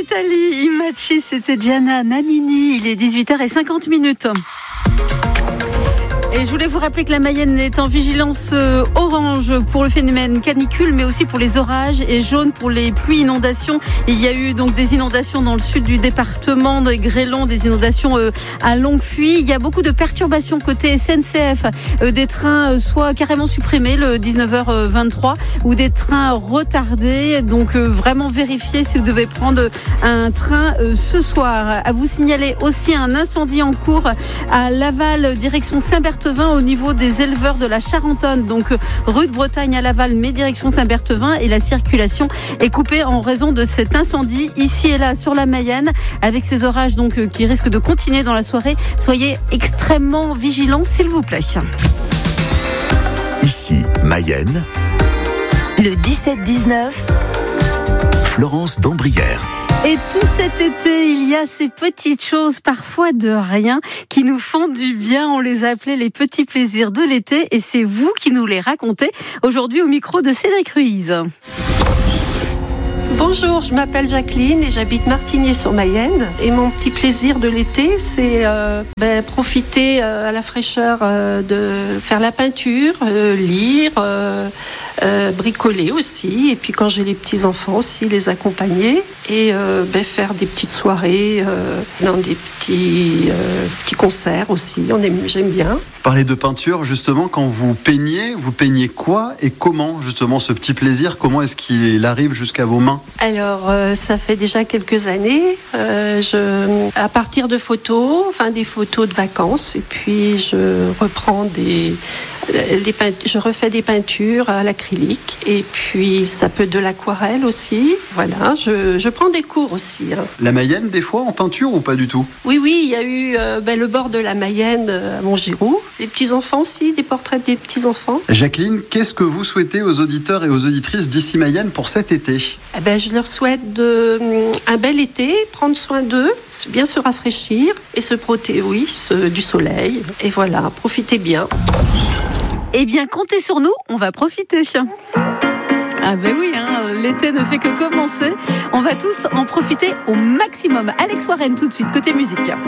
Italie, Imagine, c'était Gianna Nannini. Il est 18h50. Et je voulais vous rappeler que la Mayenne est en vigilance orange pour le phénomène canicule, mais aussi pour les orages, et jaune pour les pluies, inondations. Il y a eu donc des inondations dans le sud du département, des grêlons, des inondations à longue fuite. Il y a beaucoup de perturbations côté SNCF. Des trains soit carrément supprimés le 19h23 ou des trains retardés. Donc vraiment vérifiez si vous devez prendre un train ce soir. À vous signaler aussi un incendie en cours à Laval, direction Saint-Berthevin, au niveau des éleveurs de la Charentonne, donc rue de Bretagne à Laval, mais direction Saint-Berthevin, et la circulation est coupée en raison de cet incendie ici et là sur la Mayenne, avec ces orages donc qui risquent de continuer dans la soirée. Soyez extrêmement vigilants, s'il vous plaît. Ici, Mayenne. Le 17-19. Florence d'Ambrières. Et tout cet été, il y a ces petites choses, parfois de rien, qui nous font du bien. On les a appelées les petits plaisirs de l'été, et c'est vous qui nous les racontez aujourd'hui au micro de Cédric Ruiz. Bonjour, je m'appelle Jacqueline et j'habite Martigny-sur-Mayenne. Et mon petit plaisir de l'été, c'est profiter à la fraîcheur de faire la peinture, lire, bricoler aussi. Et puis quand j'ai les petits-enfants aussi, les accompagner. Et faire des petites soirées dans des petits concerts aussi. J'aime bien. Parler de peinture, justement, quand vous peignez quoi et comment, justement, ce petit plaisir, comment est-ce qu'il arrive jusqu'à vos mains ? Alors, ça fait déjà quelques années, à partir de photos, des photos de vacances, et puis je reprends je refais des peintures à l'acrylique, et puis ça peut être de l'aquarelle aussi. Voilà, je prends des cours aussi. La Mayenne, des fois, en peinture ou pas du tout ? Oui, il y a eu le bord de la Mayenne à Montgiroux. Des petits-enfants aussi, des portraits des petits-enfants. Jacqueline, qu'est-ce que vous souhaitez aux auditeurs et aux auditrices d'Ici Mayenne pour cet été ? Je leur souhaite un bel été, prendre soin d'eux, bien se rafraîchir et se protéger du soleil. Et voilà, profitez bien. Eh bien, comptez sur nous, on va profiter. Ah ben oui, l'été ne fait que commencer. On va tous en profiter au maximum. Alex Warren tout de suite, côté musique.